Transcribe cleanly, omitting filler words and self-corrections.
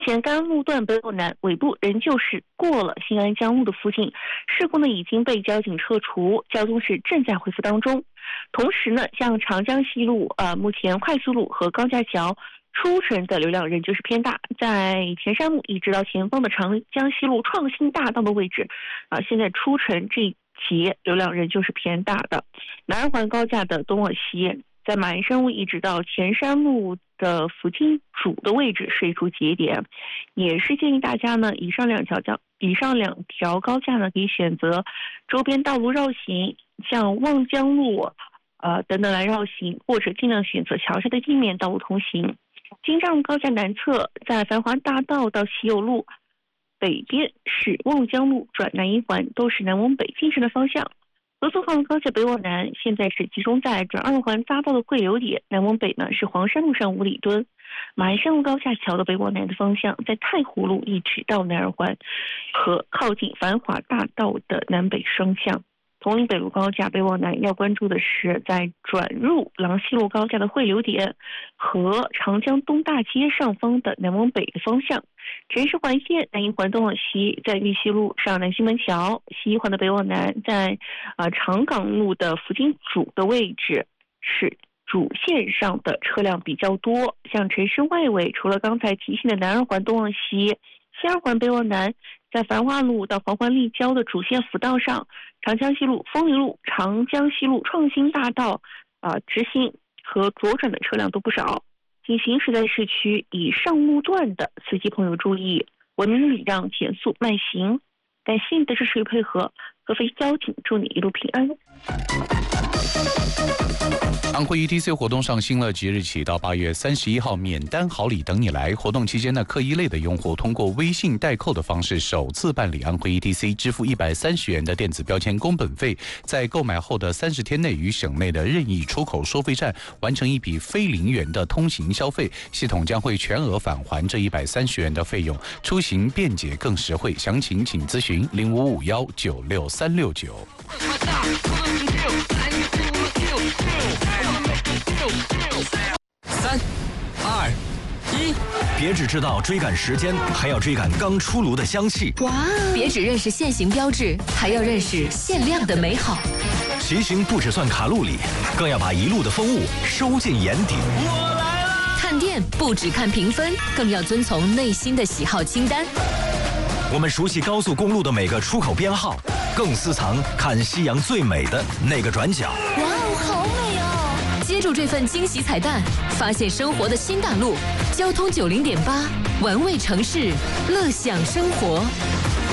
前甘路段北往南尾部仍旧是过了新安江路的附近，事故呢已经被交警撤除，交通是正在恢复当中。同时呢，像长江西路目前快速路和高架桥出城的流量仍旧是偏大，在田山路一直到前方的长江西路创新大道的位置现在出城这一节流量仍旧是偏大的。南二环高架的东往西，在马鞍山路一直到前山路的福金主的位置是一处节点，也是建议大家呢，以上两条高架呢可以选择周边道路绕行，像望江路等等来绕行，或者尽量选择桥下的地面道路通行。京藏路高架南侧，在繁华大道到西友路北边是望江路转南一环，都是南往北进城的方向。合作号高架北往南，现在是集中在转二环匝道的汇流点，南往北呢是黄山路上五里墩，马鞍山路高架桥的北往南的方向，在太湖路一直到南二环和靠近繁华大道的南北双向。铜陵北路高架北往南要关注的是在转入郎西路高架的汇流点和长江东大街上方的南往北的方向。城市环线南一环东往西，在玉溪路上南西门桥；西一环的北往南，在长港路的福金主的位置是主线上的车辆比较多。像城市外围，除了刚才提醒的南二环东往西，西二环北往南，在繁华路到黄环立交的主线辅道上，长江西路、枫林路、长江西路创新大道直行和左转的车辆都不少。请行驶在市区以上路段的司机朋友注意，文明礼让，减速慢行。感谢你的支持与配合，合肥交警祝你一路平安。 安徽 ETC 活动上新了，即日起到8月31号免单好礼等你来。活动期间呢，客一类的用户通过微信代扣的方式首次办理安徽 ETC， 支付130元的电子标签工本费，在购买后的30天内于省内的任意出口收费站完成一笔非0元的通行消费，系统将会全额返还这130元的费用，出行便捷更实惠。详情请咨询0551963669。 3、2、1，别只知道追赶时间，还要追赶刚出炉的香气。 哇！别只认识限行标志，还要认识限量的美好。 骑行不只算卡路里，更要把一路的风物收进眼底。 我来了！看店不只看评分，更要遵从内心的喜好清单。 我们熟悉高速公路的每个出口编号，更私藏看夕阳最美的那个转角。 哇哦，好美哦！接住这份惊喜彩蛋，发现生活的新大陆。交通90.8，玩味城市，乐享生活。